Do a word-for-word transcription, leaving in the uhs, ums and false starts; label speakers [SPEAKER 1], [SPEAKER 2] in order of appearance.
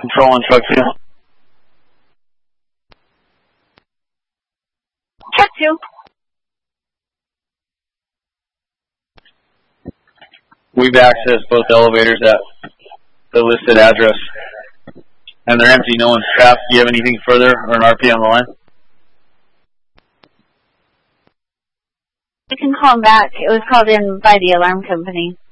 [SPEAKER 1] Control on truck two.
[SPEAKER 2] Truck two.
[SPEAKER 1] We've accessed both elevators at the listed address. And they're empty, no one's trapped. Do you have anything further or an R P on the line?
[SPEAKER 2] You can call them back. It was called in by the alarm company.